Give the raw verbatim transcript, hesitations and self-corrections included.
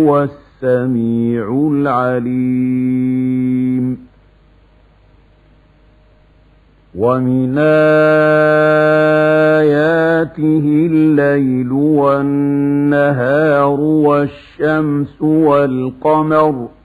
هو السميع العليم. ومن آياته الليل والنهار والشمس والقمر